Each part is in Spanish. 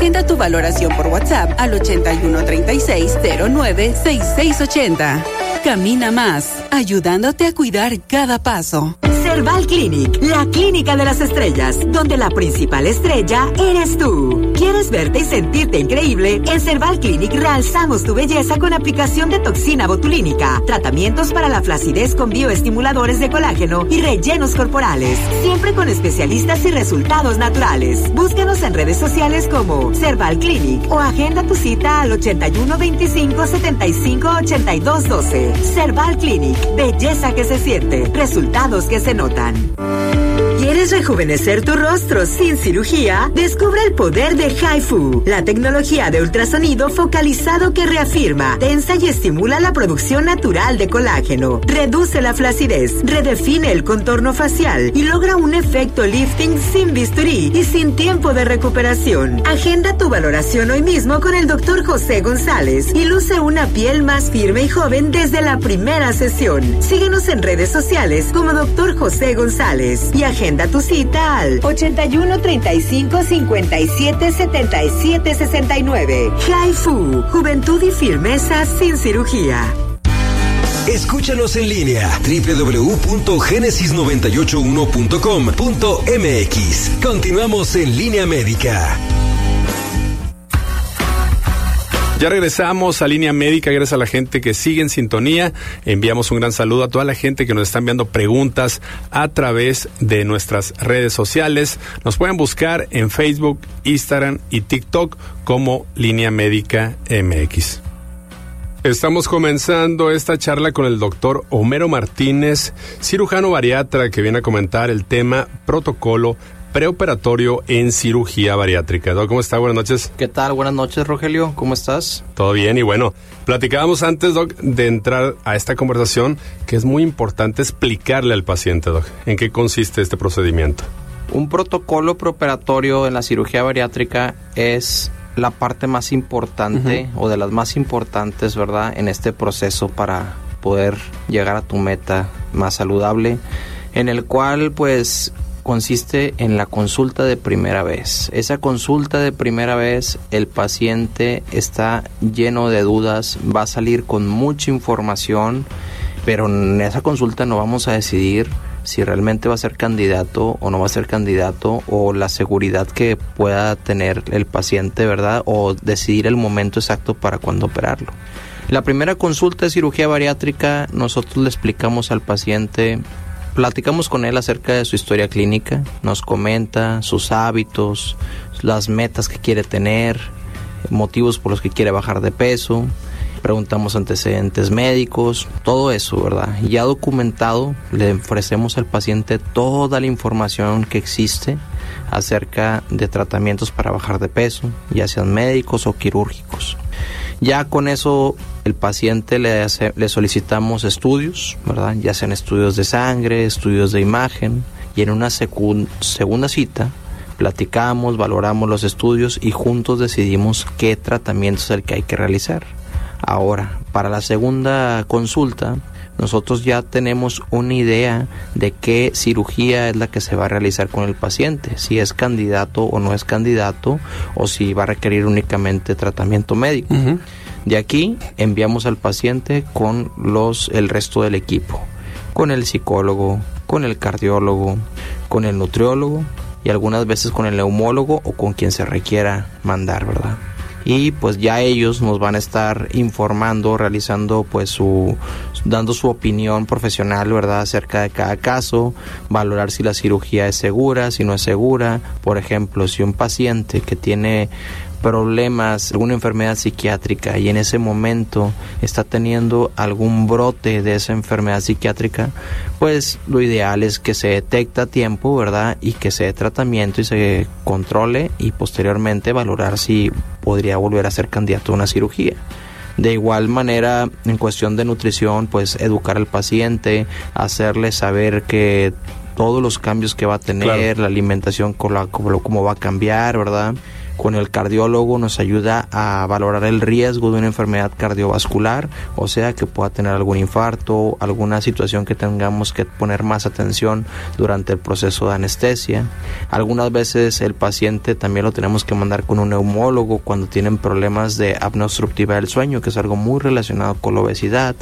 Agenda tu valoración por WhatsApp al 8136-096680. Camina más, ayudándote a cuidar cada paso. Cerval Clinic, la clínica de las estrellas, donde la principal estrella eres tú. ¿Quieres verte y sentirte increíble? En Cerval Clinic realzamos tu belleza con aplicación de toxina botulínica, tratamientos para la flacidez con bioestimuladores de colágeno y rellenos corporales, siempre con especialistas y resultados naturales. Búscanos en redes sociales como Cerval Clinic o agenda tu cita al 81 25 75 82 12. Cerval Clinic, belleza que se siente, resultados que se notan. ¿Quieres rejuvenecer tu rostro sin cirugía? Descubre el poder de HIFU, la tecnología de ultrasonido focalizado que reafirma, tensa y estimula la producción natural de colágeno, reduce la flacidez, redefine el contorno facial y logra un efecto lifting sin bisturí y sin tiempo de recuperación. Agenda tu valoración hoy mismo con el Dr. José González y luce una piel más firme y joven desde la primera sesión. Síguenos en redes sociales como Dr. José González y agenda tu cita al 81 35 57 77 69. HIFU, juventud y firmeza sin cirugía. Escúchanos en línea www.genesis981.com.mx. Continuamos en Línea Médica. Ya regresamos a Línea Médica, gracias a la gente que sigue en sintonía. Enviamos un gran saludo a toda la gente que nos está enviando preguntas a través de nuestras redes sociales. Nos pueden buscar en Facebook, Instagram y TikTok como Línea Médica MX. Estamos comenzando esta charla con el doctor Homero Martínez, cirujano bariatra, que viene a comentar el tema protocolo preoperatorio en cirugía bariátrica. Doc, ¿cómo está? Buenas noches. ¿Qué tal? Buenas noches, Rogelio. ¿Cómo estás? Todo bien, y bueno, platicábamos antes, Doc, de entrar a esta conversación, que es muy importante explicarle al paciente, Doc, en qué consiste este procedimiento. Un protocolo preoperatorio en la cirugía bariátrica es la parte más importante o de las más importantes, ¿verdad?, en este proceso para poder llegar a tu meta más saludable, en el cual, pues, consiste en la consulta de primera vez. Esa consulta de primera vez, el paciente está lleno de dudas, va a salir con mucha información, pero en esa consulta no vamos a decidir si realmente va a ser candidato o no va a ser candidato, o la seguridad que pueda tener el paciente, ¿verdad?, o decidir el momento exacto para cuándo operarlo. La primera consulta de cirugía bariátrica, nosotros le explicamos al paciente, platicamos con él acerca de su historia clínica, nos comenta sus hábitos, las metas que quiere tener, motivos por los que quiere bajar de peso, preguntamos antecedentes médicos, todo eso, ¿verdad? Ya documentado, le ofrecemos al paciente toda la información que existe acerca de tratamientos para bajar de peso, ya sean médicos o quirúrgicos. Ya con eso, el paciente le solicitamos estudios, ¿verdad? Ya sean estudios de sangre, estudios de imagen, y en una segunda cita platicamos, valoramos los estudios y juntos decidimos qué tratamiento es el que hay que realizar. Ahora, para la segunda consulta, nosotros ya tenemos una idea de qué cirugía es la que se va a realizar con el paciente, si es candidato o no es candidato, o si va a requerir únicamente tratamiento médico. De aquí enviamos al paciente con el resto del equipo, con el psicólogo, con el cardiólogo, con el nutriólogo y algunas veces con el neumólogo o con quien se requiera mandar, ¿verdad? Y pues ya ellos nos van a estar informando, realizando pues dando su opinión profesional, ¿verdad?, acerca de cada caso, valorar si la cirugía es segura, si no es segura. Por ejemplo, si un paciente que tiene problemas, alguna enfermedad psiquiátrica y en ese momento está teniendo algún brote de esa enfermedad psiquiátrica, pues lo ideal es que se detecte a tiempo, ¿verdad?, y que se dé tratamiento y se controle, y posteriormente valorar si podría volver a ser candidato a una cirugía. De igual manera, en cuestión de nutrición, pues educar al paciente, hacerle saber que todos los cambios que va a tener, claro, la alimentación, cómo va a cambiar, ¿verdad? Con el cardiólogo nos ayuda a valorar el riesgo de una enfermedad cardiovascular, o sea que pueda tener algún infarto, alguna situación que tengamos que poner más atención durante el proceso de anestesia. Algunas veces el paciente también lo tenemos que mandar con un neumólogo cuando tienen problemas de apnea obstructiva del sueño, que es algo muy relacionado con la obesidad.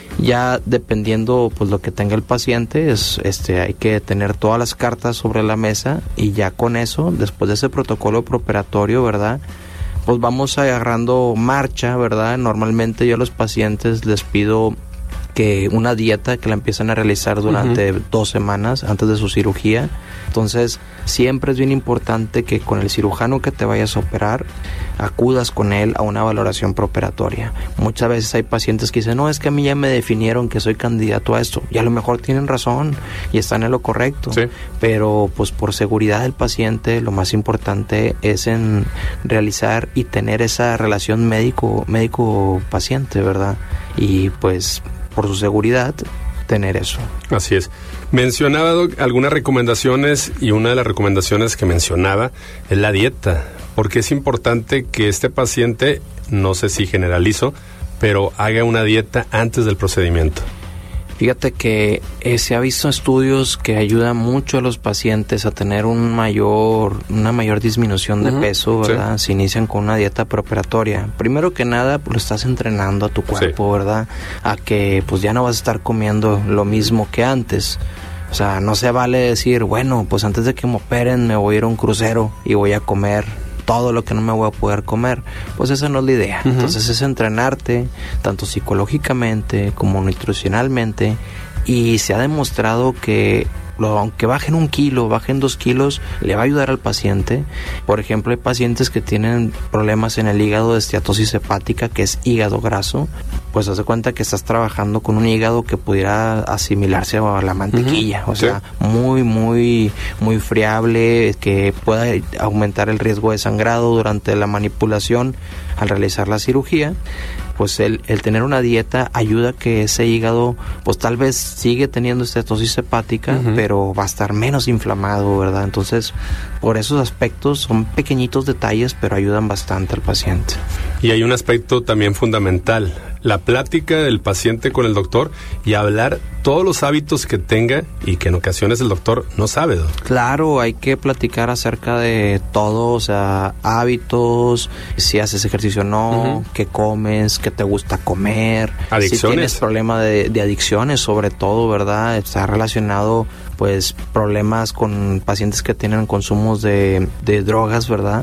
Ya dependiendo pues lo que tenga el paciente, hay que tener todas las cartas sobre la mesa, y ya con eso, después de ese protocolo preoperatorio, ¿verdad?, pues vamos agarrando marcha, ¿verdad? Normalmente yo a los pacientes les pido que una dieta que la empiezan a realizar durante 2 semanas antes de su cirugía. Entonces siempre es bien importante que con el cirujano que te vayas a operar acudas con él a una valoración preoperatoria. Muchas veces hay pacientes que dicen, no, es que a mí ya me definieron que soy candidato a esto, y a lo mejor tienen razón y están en lo correcto, sí, pero pues por seguridad del paciente lo más importante es en realizar y tener esa relación médico-paciente, ¿verdad? Y pues por su seguridad tener eso. Así es. Mencionaba, Doc, algunas recomendaciones, y una de las recomendaciones que mencionaba es la dieta, porque es importante que este paciente, no sé si generalizo, pero haga una dieta antes del procedimiento. Fíjate que se ha visto estudios que ayudan mucho a los pacientes a tener una mayor disminución de peso, ¿verdad? Sí. Si inician con una dieta preoperatoria. Primero que nada, pues lo estás entrenando a tu cuerpo, sí, ¿verdad? A que pues ya no vas a estar comiendo lo mismo que antes. O sea, no se vale decir, bueno, pues antes de que me operen me voy a ir a un crucero y voy a comer todo lo que no me voy a poder comer. Pues esa no es la idea. Entonces es entrenarte tanto psicológicamente como nutricionalmente, y se ha demostrado que aunque bajen 1 kilo, bajen 2 kilos, le va a ayudar al paciente. Por ejemplo, hay pacientes que tienen problemas en el hígado de esteatosis hepática, que es hígado graso. Pues haz de cuenta que estás trabajando con un hígado que pudiera asimilarse a la mantequilla, o sea, muy, muy, muy friable, que pueda aumentar el riesgo de sangrado durante la manipulación al realizar la cirugía. Pues el tener una dieta ayuda a que ese hígado, pues tal vez sigue teniendo estatosis hepática, pero va a estar menos inflamado, ¿verdad? Entonces, por esos aspectos son pequeñitos detalles, pero ayudan bastante al paciente. Y hay un aspecto también fundamental, la plática del paciente con el doctor, y hablar todos los hábitos que tenga y que en ocasiones el doctor no sabe, ¿no? Claro, hay que platicar acerca de todo, o sea, hábitos, si haces ejercicio o no, qué comes, qué te gusta comer, adicciones. Si tienes problema de adicciones, sobre todo, ¿verdad? Está relacionado, pues, problemas con pacientes que tienen consumos de drogas, ¿verdad?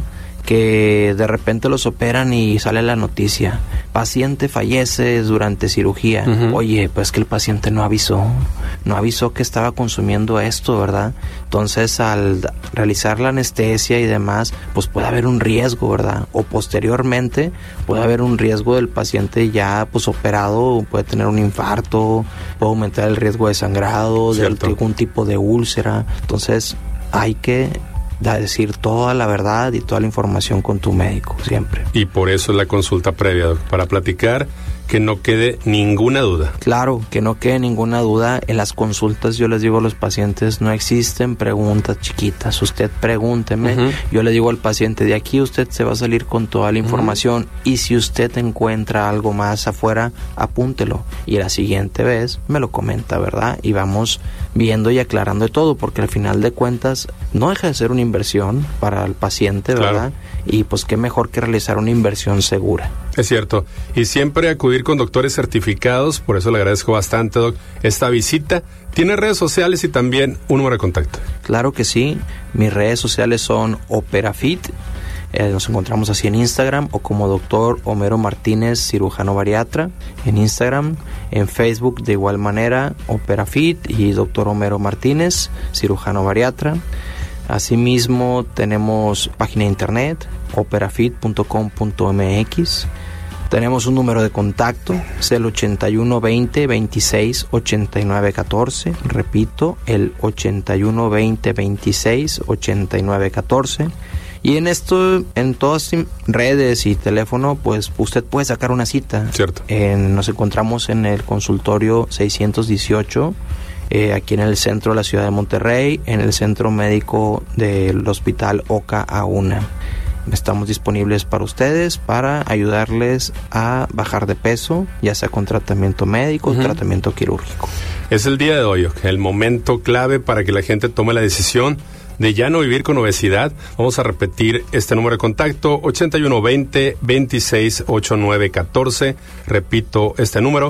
Que de repente los operan y sale la noticia, paciente fallece durante cirugía. Oye, pues que el paciente no avisó que estaba consumiendo esto, ¿verdad? Entonces al realizar la anestesia y demás, pues puede haber un riesgo, ¿verdad? O posteriormente puede haber un riesgo del paciente ya pues operado, puede tener un infarto, puede aumentar el riesgo de sangrado, de algún tipo de úlcera. Entonces hay que decir toda la verdad y toda la información con tu médico siempre. Y por eso es la consulta previa, para platicar, que no quede ninguna duda. Claro, que no quede ninguna duda. En las consultas yo les digo a los pacientes, no existen preguntas chiquitas, usted pregúnteme. Yo le digo al paciente, de aquí usted se va a salir con toda la información, y si usted encuentra algo más afuera, apúntelo, y la siguiente vez me lo comenta, ¿verdad? Y vamos viendo y aclarando de todo, porque al final de cuentas no deja de ser una inversión para el paciente, ¿verdad? Claro. Y pues qué mejor que realizar una inversión segura. Es cierto, y siempre acudir con doctores certificados, por eso le agradezco bastante, Doc, esta visita. ¿Tiene redes sociales y también un número de contacto? Claro que sí, mis redes sociales son OperaFit, nos encontramos así en Instagram, o como Dr. Homero Martínez, cirujano bariatra, en Instagram, en Facebook de igual manera, OperaFit y Dr. Homero Martínez, cirujano bariatra. Asimismo tenemos página de internet, operafit.com.mx. Tenemos un número de contacto, es el 81 20 26 89 14. Repito, el 81 20 26 89 14. Y en todas redes y teléfono, pues usted puede sacar una cita. Cierto. Nos encontramos en el consultorio 618, aquí en el centro de la ciudad de Monterrey, en el centro médico del hospital Oca Auna. estamos disponibles para ustedes para ayudarles a bajar de peso, ya sea con tratamiento médico o tratamiento quirúrgico. Es el día de hoy, el momento clave para que la gente tome la decisión de ya no vivir con obesidad. Vamos a repetir este número de contacto, 8120-268914. Repito este número,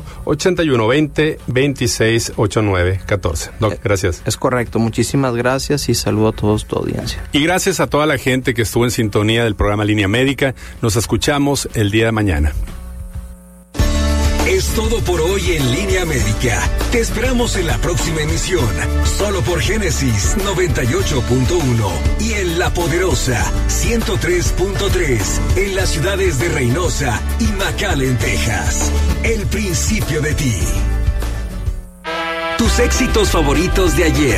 8120-268914. Doc, gracias. Es correcto, muchísimas gracias y saludo a todos tu audiencia. Y gracias a toda la gente que estuvo en sintonía del programa Línea Médica. Nos escuchamos el día de mañana. Es todo por hoy en Línea Médica. Te esperamos en la próxima emisión, solo por Génesis 98.1 y en La Poderosa 103.3 en las ciudades de Reynosa y McAllen, Texas. El principio de ti. Tus éxitos favoritos de ayer.